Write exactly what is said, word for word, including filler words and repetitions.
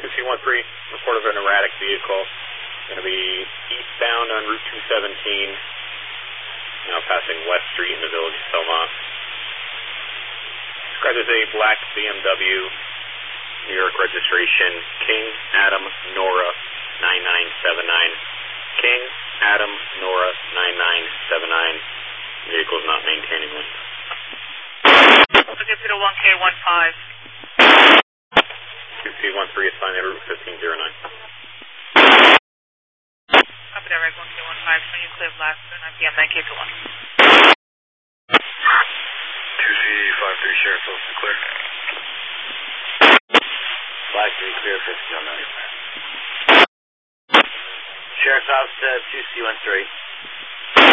two C one three, report of an erratic vehicle. Going to be eastbound on Route two seventeen, now passing West Street in the village of Selma. Described as a black B M W, New York registration, King Adam Nora nine nine seven nine. King Adam Nora nine nine seven nine. Vehicle is not maintaining windows. Looking to the one K one five. two C one three is signed at Route fifteen oh nine. Copy that, right, one K one five. Showing you clear blast, nine P M, nine K two one. two C five three, Sheriff's Office clear. five three clear, fifteen oh nine. Sheriff's Office, uh, two C one three.